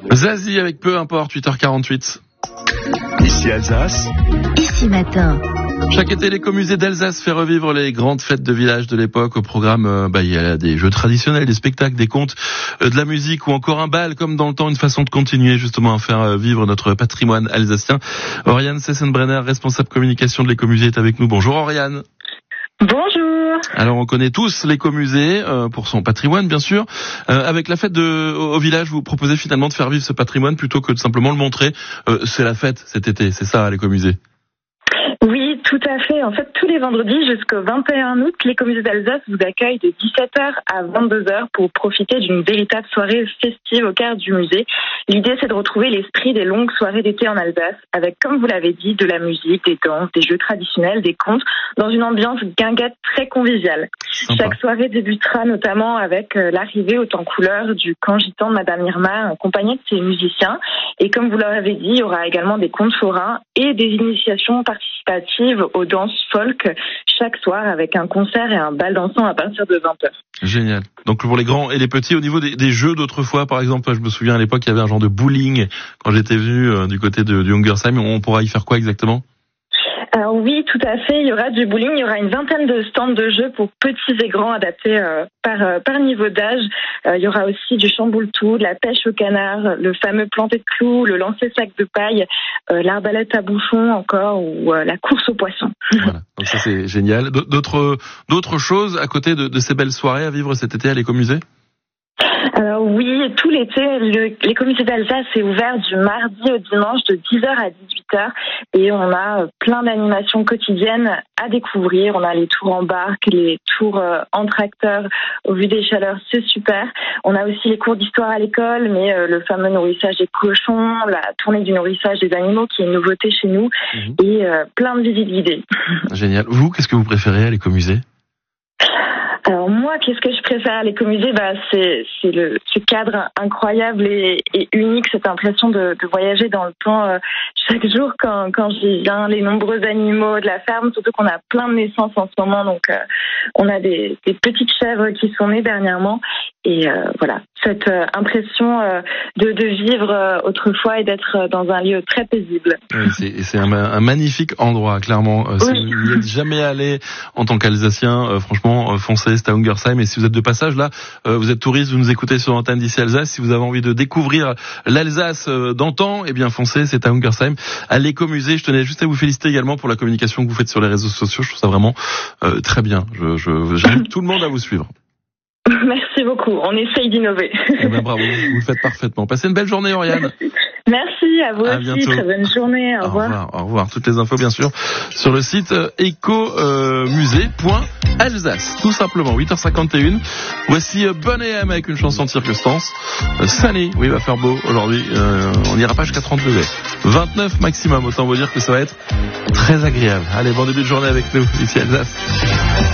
Zazie avec Peu importe, 8h48. Ici Alsace. Ici Matin. Chaque été, l'écomusée d'Alsace fait revivre les grandes fêtes de village de l'époque. Au programme, il y a des jeux traditionnels, des spectacles, des contes, de la musique ou encore un bal, comme dans le temps, une façon de continuer justement à faire vivre notre patrimoine alsacien. Oriane Sessenbrenner, responsable communication de l'écomusée, est avec nous. Bonjour Oriane. Bonjour. Alors on connaît tous l'écomusée pour son patrimoine bien sûr. Avec la fête au village, vous proposez finalement de faire vivre ce patrimoine plutôt que de simplement le montrer. C'est la fête cet été, c'est ça l'écomusée? Oui, tout à fait. En fait, tous les vendredis jusqu'au 21 août, l'écomusée d'Alsace vous accueille de 17h à 22h pour profiter d'une véritable soirée festive au cœur du musée. L'idée, c'est de retrouver l'esprit des longues soirées d'été en Alsace avec, comme vous l'avez dit, de la musique, des danses, des jeux traditionnels, des contes, dans une ambiance guinguette très conviviale. Sympa. Chaque soirée débutera notamment avec l'arrivée au temps couleur du camp gitan de Madame Irma, accompagné de ses musiciens. Et comme vous l'avez dit, il y aura également des contes forains et des initiations participatives aux danses folk chaque soir avec un concert et un bal dansant à partir de 20h. Génial. Donc pour les grands et les petits, au niveau des jeux d'autrefois, par exemple, je me souviens à l'époque, il y avait un genre de bowling quand j'étais venu du côté du Hungersheim. On pourra y faire quoi exactement? Alors oui, tout à fait. Il y aura du bowling. Il y aura une vingtaine de stands de jeux pour petits et grands adaptés par niveau d'âge. Il y aura aussi du chamboule-tout, de la pêche au canard, le fameux planter de clous, le lancer sac de paille, l'arbalète à bouchon encore ou la course aux poissons. Voilà. Donc ça c'est génial. D'autres choses à côté de ces belles soirées à vivre cet été à l'écomusée? Alors oui, tout l'été, l'écomusée d'Alsace est ouvert du mardi au dimanche de 10h à 18h et on a plein d'animations quotidiennes à découvrir. On a les tours en barque, les tours en tracteur au vu des chaleurs, c'est super. On a aussi les cours d'histoire à l'école, mais le fameux nourrissage des cochons, la tournée du nourrissage des animaux qui est une nouveauté chez nous et plein de visites guidées. Génial. Vous, qu'est-ce que vous préférez à l'écomusée? Alors moi, qu'est-ce que je préfère à l'écomusée? C'est ce cadre incroyable et unique, cette impression de voyager dans le temps chaque jour quand j'y viens, les nombreux animaux de la ferme, surtout qu'on a plein de naissances en ce moment, donc on a des petites chèvres qui sont nées dernièrement et voilà, cette impression de vivre autrefois et d'être dans un lieu très paisible. Oui, c'est un magnifique endroit, clairement. Si Oui. vous n'y êtes jamais allé en tant qu'Alsacien, franchement, foncez, c'est à Hungersheim. Et si vous êtes de passage là, vous êtes touriste, vous nous écoutez sur l'antenne d'ici Alsace. Si vous avez envie de découvrir l'Alsace d'antan, eh bien foncez, c'est à Hungersheim, à l'écomusée. Je tenais juste à vous féliciter également pour la communication que vous faites sur les réseaux sociaux. Je trouve ça vraiment très bien. J'invite tout le monde à vous suivre. Merci beaucoup, on essaye d'innover. Eh ben, bravo, vous le faites parfaitement. Passez une belle journée, Oriane. Merci, à vous À aussi, bientôt. très bonne journée, au revoir. Au revoir. Toutes les infos, bien sûr, sur le site écomusée.alsace. Tout simplement, 8h51. Voici Bonnet M avec une chanson de circonstance. Sunny, oui, il va faire beau aujourd'hui. On n'ira pas jusqu'à 30 degrés. 29 maximum, autant vous dire que ça va être très agréable. Allez, bon début de journée avec nous, ici Alsace.